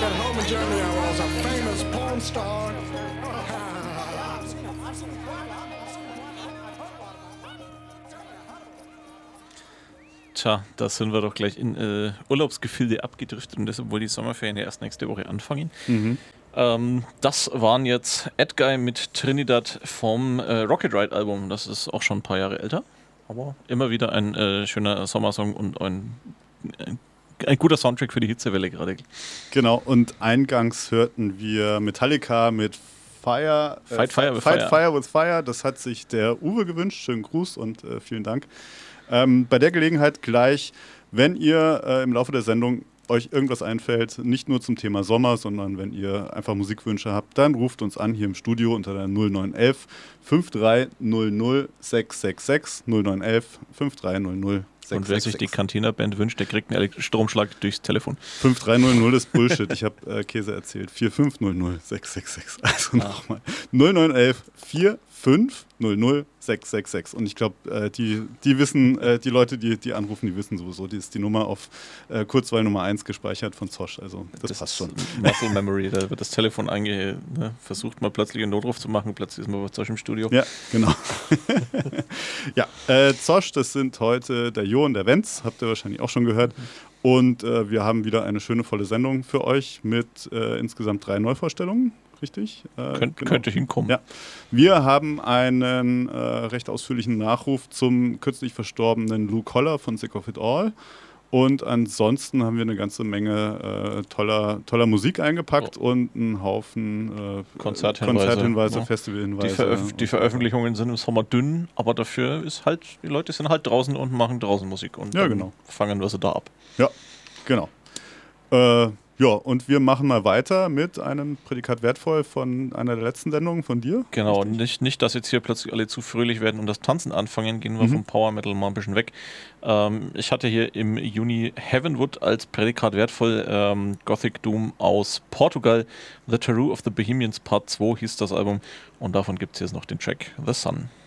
at home in Germany I was a famous porn star. Tja, da sind wir doch gleich in Urlaubsgefilde abgedriftet und deshalb wohl die Sommerferien ja erst nächste Woche anfangen. Das waren jetzt Edguy mit Trinidad vom Rocket Ride Album. Das ist auch schon ein paar Jahre älter, aber immer wieder ein schöner Sommersong und ein guter Soundtrack für die Hitzewelle gerade. Genau, und eingangs hörten wir Metallica mit Fire, Fight Fire with Fire. Das hat sich der Uwe gewünscht. Schönen Gruß und vielen Dank. Bei der Gelegenheit gleich, wenn ihr im Laufe der Sendung euch irgendwas einfällt, nicht nur zum Thema Sommer, sondern wenn ihr einfach Musikwünsche habt, dann ruft uns an hier im Studio unter der 0911 5300 666 0911 5300 666. Und wer sich die Cantina-Band wünscht, der kriegt einen Stromschlag durchs Telefon. 5300 ist Bullshit, ich habe Käse erzählt. 4500 666. Also nochmal. 0911 4500 666. Und ich glaube, die wissen, die Leute, die anrufen, die wissen sowieso, die ist die Nummer auf Kurzwahl Nummer 1 gespeichert von Zosch. Also das passt schon. Muscle Memory, da wird das Telefon versucht mal plötzlich einen Notruf zu machen, plötzlich ist man bei Zosch im Studio. Ja, genau. Ja, Zosch, das sind heute der Jo und der Wenz, habt ihr wahrscheinlich auch schon gehört. Und wir haben wieder eine schöne, volle Sendung für euch mit insgesamt 3 Neuvorstellungen. Richtig? Könnte hinkommen. Ja. Wir haben einen recht ausführlichen Nachruf zum kürzlich verstorbenen Lou Koller von Sick of It All. Und ansonsten haben wir eine ganze Menge toller Musik eingepackt und einen Haufen Konzerthinweise, ja. Festivalhinweise. Die Veröffentlichungen sind im Sommer dünn, aber dafür ist halt, die Leute sind halt draußen und machen draußen Musik. Und ja, dann genau. fangen wir sie da ab. Ja, genau. Ja, und wir machen mal weiter mit einem Prädikat wertvoll von einer der letzten Sendungen von dir. Genau, nicht, dass jetzt hier plötzlich alle zu fröhlich werden und das Tanzen anfangen, gehen wir vom Power Metal mal ein bisschen weg. Ich hatte hier im Juni Heavenwood als Prädikat wertvoll, Gothic Doom aus Portugal, The Tarot of the Bohemians Part 2 hieß das Album und davon gibt es jetzt noch den Track The Sun.